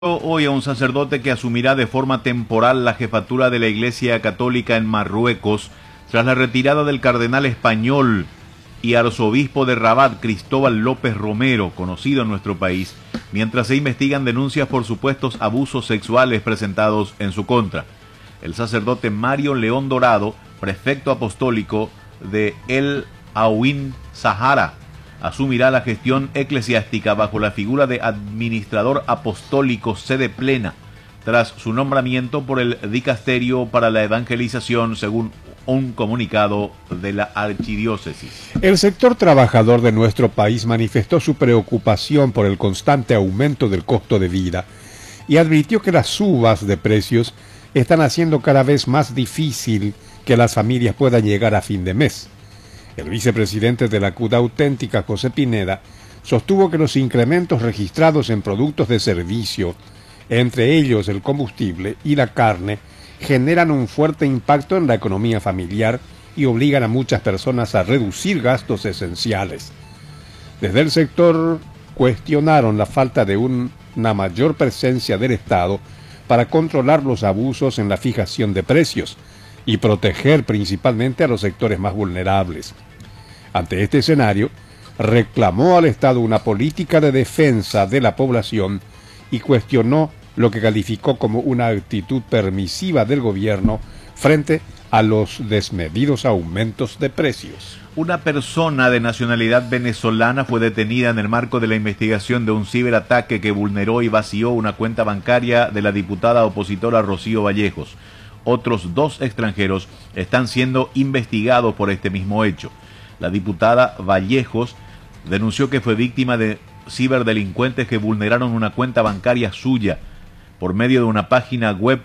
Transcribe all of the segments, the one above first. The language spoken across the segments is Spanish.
Hoy a un sacerdote que asumirá de forma temporal la jefatura de la Iglesia Católica en Marruecos tras la retirada del cardenal español y arzobispo de Rabat, Cristóbal López Romero, conocido en nuestro país, mientras se investigan denuncias por supuestos abusos sexuales presentados en su contra. El sacerdote Mario León Dorado, prefecto apostólico de El Aouin Sahara, asumirá la gestión eclesiástica bajo la figura de administrador apostólico sede plena, tras su nombramiento por el Dicasterio para la Evangelización, según un comunicado de la archidiócesis. El sector trabajador de nuestro país manifestó su preocupación por el constante aumento del costo de vida y advirtió que las subas de precios están haciendo cada vez más difícil que las familias puedan llegar a fin de mes. El vicepresidente de la CUT Auténtica, José Pineda, sostuvo que los incrementos registrados en productos de servicio, entre ellos el combustible y la carne, generan un fuerte impacto en la economía familiar y obligan a muchas personas a reducir gastos esenciales. Desde el sector cuestionaron la falta de una mayor presencia del Estado para controlar los abusos en la fijación de precios y proteger principalmente a los sectores más vulnerables. Ante este escenario, reclamó al Estado una política de defensa de la población y cuestionó lo que calificó como una actitud permisiva del gobierno frente a los desmedidos aumentos de precios. Una persona de nacionalidad venezolana fue detenida en el marco de la investigación de un ciberataque que vulneró y vació una cuenta bancaria de la diputada opositora Rocío Vallejos. Otros 2 extranjeros están siendo investigados por este mismo hecho. La diputada Vallejos denunció que fue víctima de ciberdelincuentes que vulneraron una cuenta bancaria suya por medio de una página web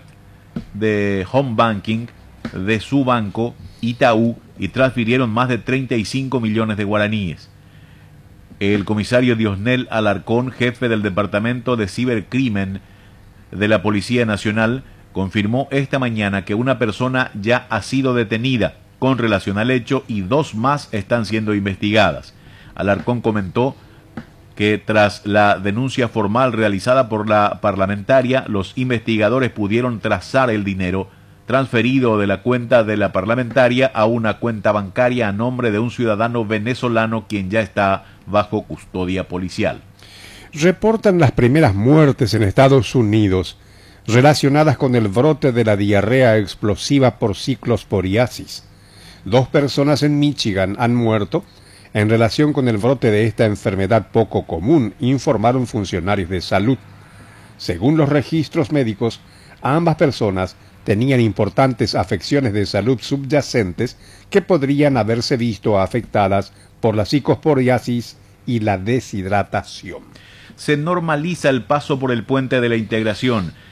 de home banking de su banco Itaú y transfirieron más de 35 millones de guaraníes. El comisario Diosnel Alarcón, jefe del Departamento de Cibercrimen de la Policía Nacional, confirmó esta mañana que una persona ya ha sido detenida con relación al hecho y 2 más están siendo investigadas. Alarcón comentó que tras la denuncia formal realizada por la parlamentaria, los investigadores pudieron trazar el dinero transferido de la cuenta de la parlamentaria a una cuenta bancaria a nombre de un ciudadano venezolano quien ya está bajo custodia policial. Reportan las primeras muertes en Estados Unidos relacionadas con el brote de la diarrea explosiva por ciclosporiasis. 2 personas en Michigan han muerto en relación con el brote de esta enfermedad poco común, informaron funcionarios de salud. Según los registros médicos, ambas personas tenían importantes afecciones de salud subyacentes que podrían haberse visto afectadas por la ciclosporiasis y la deshidratación. Se normaliza el paso por el Puente de la Integración.